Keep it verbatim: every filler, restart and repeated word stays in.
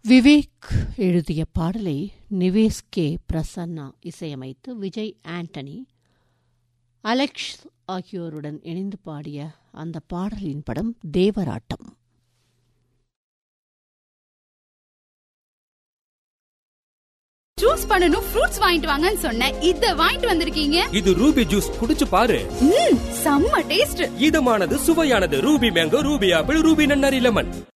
விவேக் எழுதிய பாடலை நிவேஸ் கே பிரசன்னா இசையமைத்து விஜய் ஆண்டனி, அலெக்ஸ் ஆகியோருடன் இணைந்து பாடிய அந்த பாடலின் படம் தேவராட்டம். ஜூஸ் பண்ணனும், ஃப்ரூட்ஸ் வாங்கிட்டு வாங்கன்னு சொன்னேன். இத வாங்கிட்டு வந்திருக்கீங்க. இது ரூபி ஜூஸ், குடிச்சு பாரு. ம், செம்ம taste. இதமானது, சுவையானது. Ruby mango, Ruby apple, Ruby நன்னாரி லெமன்.